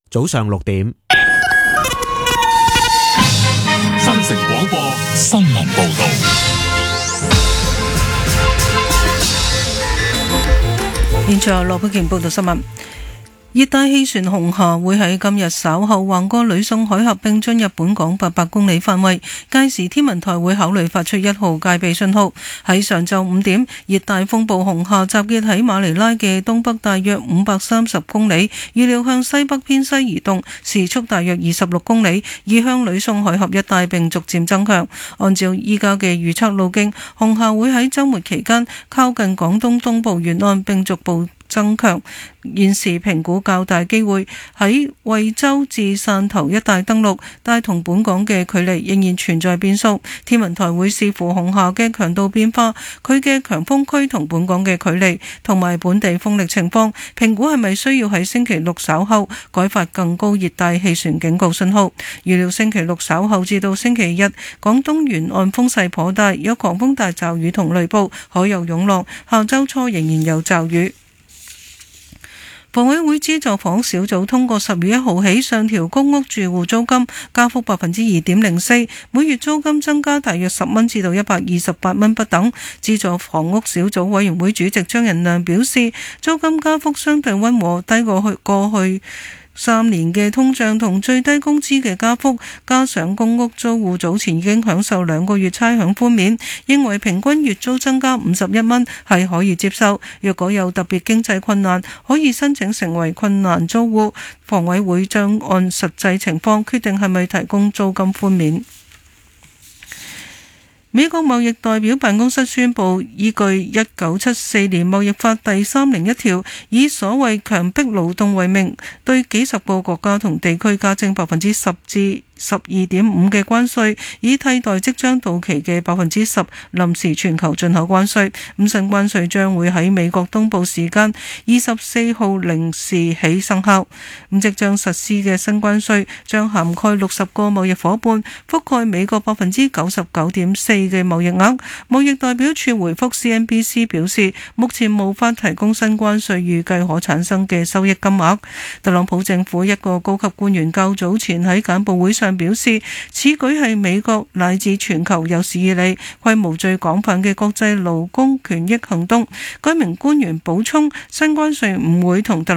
早上6點， 新城廣播新聞報道。 現在羅佩瓊報道新聞。熱帶氣旋紅霞會喺今日稍後橫過呂宋海峽並進入本港800公里範圍，屆時天文台會考慮發出1號戒備信號。喺上晝5點，熱帶風暴紅霞集結喺馬尼拉嘅東北大約530公里，預料向西北偏西移動，時速大約26公里，移向呂宋海峽一帶並逐漸增強。按照依家嘅預測路徑，紅霞會喺週末期間靠近廣東東部沿岸並逐步增強，現時評估較大機會喺惠州至汕頭一帶登陸，但同本港嘅距離仍然存在變數。天文台會視乎紅霞嘅強度變化、佢嘅強風區同本港嘅距離同埋本地風力情況，評估係咪需要喺星期六稍後改發更高熱帶氣旋警告信號。預料星期六稍後至到星期日，廣東沿岸風勢頗大，有狂風大驟雨同雷暴，海有湧浪。下週初仍然有驟雨。房委會資助房屋小組通過10月1號起上調公屋住戶租金，加幅2.04%，每月租金增加大約10蚊至到128蚊不等。資助房屋小組委員會主席張仁亮表示，租金加幅相對溫和，低過去3年嘅通脹同最低工資嘅加幅，加上公屋租戶早前已經享受2個月差餉寬免，認為平均月租增加51蚊係可以接受。若果有特別經濟困難，可以申請成為困難租戶，房委會將按實際情況決定係咪提供租金寬免。美國貿易代表辦公室宣布，依據1974年貿易法第301條，以所謂強迫勞動為名，對幾十個國家同地區加徵10%至12.5% 嘅關稅，以替代即將到期嘅10%臨時全球進口關稅。新關稅將會喺美國東部時間24號0時起生效。即將實施嘅新關稅將涵蓋60個貿易夥伴，覆蓋美國99.4%嘅貿易額。貿易代表處回覆 CNBC 表示，目前無法提供新關稅預計可產生嘅收益金額。特朗普政府一個高級官員較早前喺簡報會上表示，此舉係美國乃至全球有史以嚟規模最廣泛嘅國際勞工權益行動。該名官員補充，新關稅唔會同特